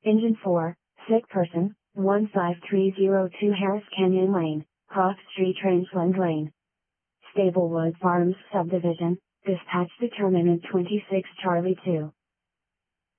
Engine 4, sick person, 15302 Harris Canyon Lane, Cross Street Rangeland Lane. Stablewood Farms Subdivision, dispatch determinant 26 Charlie 2.